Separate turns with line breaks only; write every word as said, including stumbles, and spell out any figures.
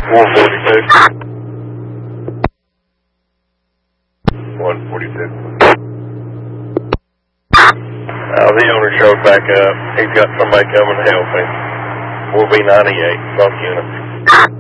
one forty-two. one forty-two. Uh, the owner showed back up. He's got somebody coming to help him. We'll be ninety-eight, both units.